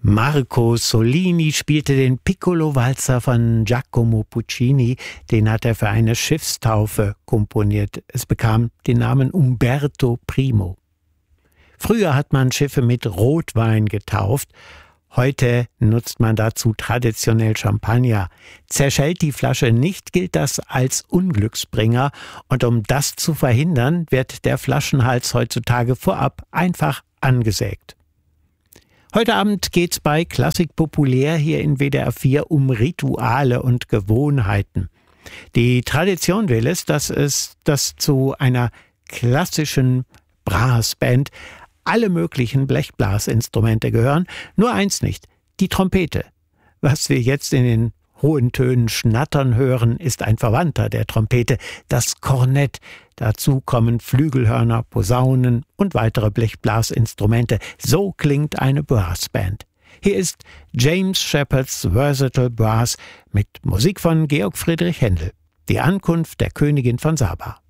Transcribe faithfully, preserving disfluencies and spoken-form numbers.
Marco Solini spielte den Piccolo-Walzer von Giacomo Puccini. Den hat er für eine Schiffstaufe komponiert. Es bekam den Namen Umberto Primo. Früher hat man Schiffe mit Rotwein getauft. Heute nutzt man dazu traditionell Champagner. Zerschellt die Flasche nicht, gilt das als Unglücksbringer. Und um das zu verhindern, wird der Flaschenhals heutzutage vorab einfach angesägt. Heute Abend geht's bei Klassik Populär hier in W D R vier um Rituale und Gewohnheiten. Die Tradition will es, dass es dass zu einer klassischen Brassband alle möglichen Blechblasinstrumente gehören, nur eins nicht, die Trompete. Was wir jetzt in den hohen Tönen schnattern hören, ist ein Verwandter der Trompete, das Kornett. Dazu kommen Flügelhörner, Posaunen und weitere Blechblasinstrumente. So klingt eine Brassband. Hier ist James Shepherd's Versatile Brass mit Musik von Georg Friedrich Händel. Die Ankunft der Königin von Saba.